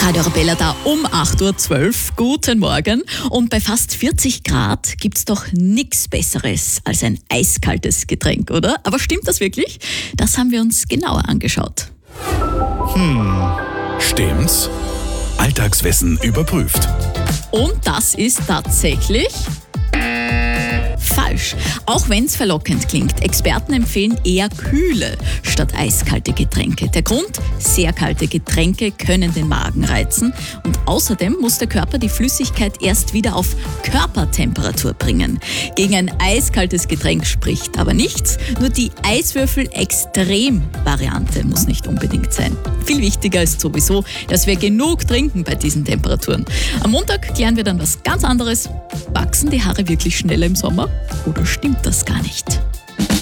Radio Arabella da um 8.12 Uhr. Guten Morgen. Und bei fast 40 Grad gibt's doch nichts Besseres als ein eiskaltes Getränk, oder? Aber stimmt das wirklich? Das haben wir uns genauer angeschaut. Stimmt's? Alltagswissen überprüft. Und das ist tatsächlich falsch. Auch wenn es verlockend klingt. Experten empfehlen eher kühle statt eiskalte Getränke. Der Grund? Sehr kalte Getränke können den Magen reizen und außerdem muss der Körper die Flüssigkeit erst wieder auf Körpertemperatur bringen. Gegen ein eiskaltes Getränk spricht aber nichts, nur die Eiswürfel-Extrem-Variante muss nicht unbedingt sein. Viel wichtiger ist sowieso, dass wir genug trinken bei diesen Temperaturen. Am Montag klären wir dann was ganz anderes. Wachsen die Haare wirklich schneller im Sommer? Oder stimmt das gar nicht?